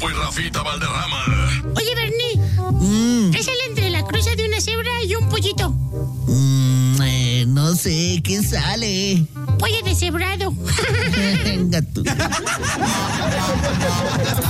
Choco y Rafita Valderrama. Oye, Bernie, ¿qué sale entre la cruza de una cebra y un pollito? No sé, ¿qué sale? Pollo deshebrado. Venga tú.